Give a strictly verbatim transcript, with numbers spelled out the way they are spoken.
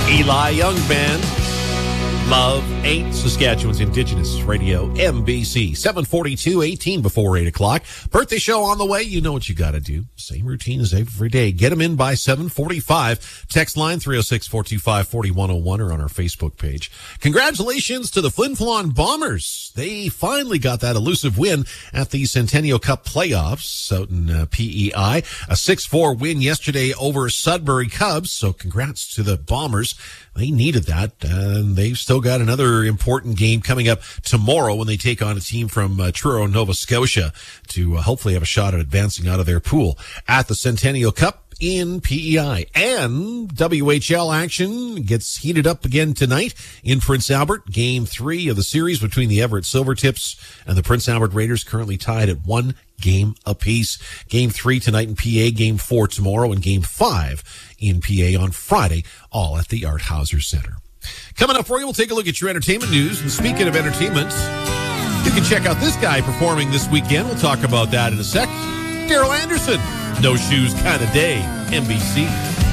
Eli Young Band. Love eight, Saskatchewan's Indigenous Radio, M B C. seven forty-two, eighteen before eight o'clock. Birthday show on the way. You know what you got to do. Same routine as every day. Get them in by seven forty-five. Text line three oh six, four two five, four one oh one or on our Facebook page. Congratulations to the Flin Flon Bombers. They finally got that elusive win at the Centennial Cup playoffs out in uh, P E I. A six four win yesterday over Sudbury Cubs. So congrats to the Bombers. They needed that, and they've still got another important game coming up tomorrow when they take on a team from uh, Truro, Nova Scotia, to uh, hopefully have a shot at advancing out of their pool at the Centennial Cup in P E I. And W H L action gets heated up again tonight in Prince Albert. Game three of the series between the Everett Silvertips and the Prince Albert Raiders, currently tied at one game apiece. Game three tonight in P A, game four tomorrow, and game five in P A on Friday, all at the Art Hauser Center. Coming up for you, we'll take a look at your entertainment news. And speaking of entertainment, you can check out this guy performing this weekend. We'll talk about that in a sec. Daryl Anderson, no shoes kind of day, M B C.